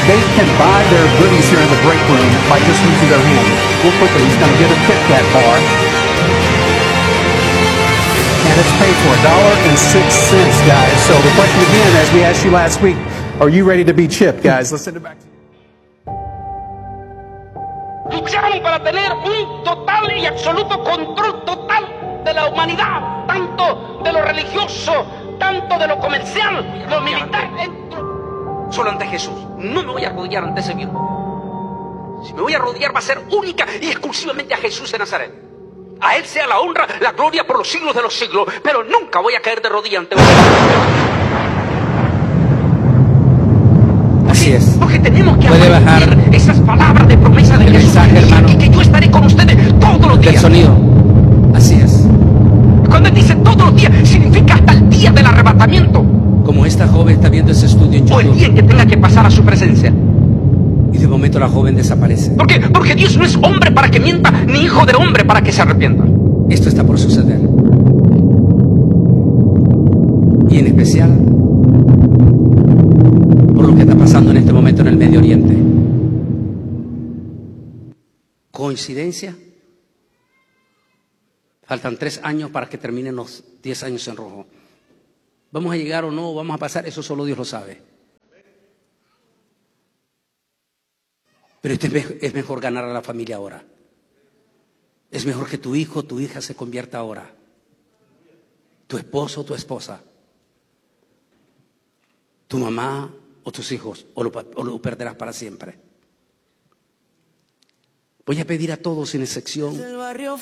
They can buy their goodies here in the break room by just using their hand. Real quickly, he's going to get a Kit Kat bar. And it's paid for $1.06, guys. So the question again, as we asked you last week, are you ready to be chipped, guys? Let's send it back to you. Luchamos para tener un total y absoluto control total de la humanidad, tanto de lo religioso, tanto de lo comercial, lo militar. Solo ante Jesús. No me voy a arrodillar ante ese viejo. Si me voy a arrodillar va a ser única y exclusivamente a Jesús de Nazaret. A Él sea la honra, la gloria por los siglos de los siglos, pero nunca voy a caer de rodillas ante usted. Así es. Porque tenemos que Puede bajar aprender esas palabras de promesa de el Jesús mensaje, hermano, y que yo estaré con ustedes todos los del días. sonido. Así es. Cuando Él dice todos los días, significa hasta el día del arrebatamiento Como esta joven está viendo ese estudio en o el día en YouTube que tenga que pasar a su presencia. y de momento la joven desaparece. ¿Por qué? Porque Dios no es hombre para que mienta, ni hijo de hombre para que se arrepienta. Esto está por suceder. Y en especial por lo que está pasando en este momento en el Medio Oriente. ¿Coincidencia? Faltan 3 años para que terminen los 10 años en rojo. ¿Vamos a llegar o no? ¿Vamos a pasar? Eso solo Dios lo sabe. Pero es mejor ganar a la familia ahora. Es mejor que tu hijo, tu hija se convierta ahora. Tu esposo, tu esposa. Tu mamá o tus hijos. O lo perderás para siempre. Voy a pedir a todos sin excepción